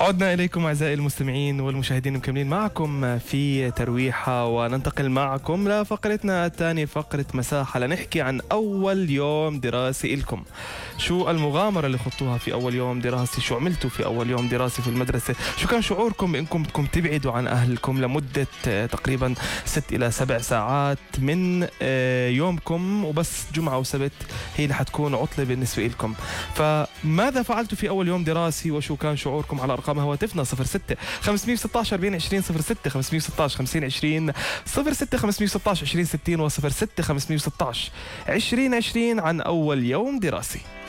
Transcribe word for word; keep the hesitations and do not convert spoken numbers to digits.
عدنا إليكم أعزائي المستمعين والمشاهدين، مكملين معكم في ترويحة، وننتقل معكم لفقرتنا الثانية، فقرة مساحة، لنحكي عن أول يوم دراسي إلكم. شو المغامرة اللي خضتوها في أول يوم دراسي؟ شو عملتوا في أول يوم دراسي في المدرسة؟ شو كان شعوركم بأنكم بدكم تبعدوا عن أهلكم لمدة تقريبا ست إلى سبع ساعات من يومكم، وبس جمعة وسبت هي اللي حتكون عطلة بالنسبة لكم؟ فماذا فعلتوا في أول يوم دراسي وشو كان شعوركم؟ على أرقام هواتفنا صفر ستة خمسمية وستة عشر أربعين عشرين، صفر ستة خمسمية وستة عشر خمسين عشرين، صفر ستة خمسمية وستة عشر عشرين ستين، وصفر ستة خمسمية وستة عشر عشرين عشرين عن أول يوم دراسي.